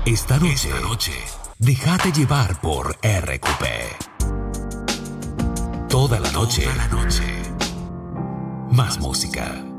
Esta noche, déjate llevar por RQP. Toda la noche, más música.